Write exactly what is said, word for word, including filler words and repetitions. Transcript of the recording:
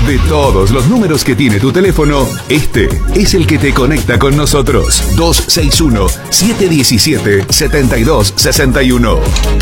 De todos los números que tiene tu teléfono, este es el que te conecta con nosotros. dos seis uno, siete uno siete, siete dos seis uno.